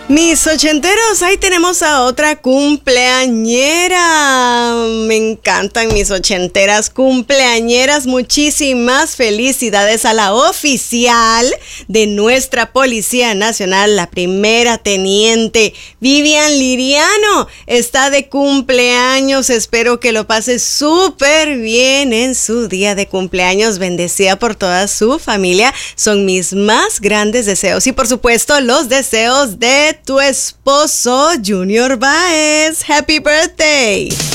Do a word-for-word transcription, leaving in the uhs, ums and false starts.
Mis ochenteros, ahí tenemos a otra cumpleañera. Me encantan mis ochenteras cumpleañeras. Muchísimas felicidades a la oficial de nuestra Policía Nacional, la primera teniente Vivian Liriano. Está de cumpleaños. Espero que lo pase súper bien en su día de cumpleaños. Bendecida por toda su familia. Son mis más grandes deseos. Y por supuesto, los deseos de tu esposo Junior Baez. Happy birthday.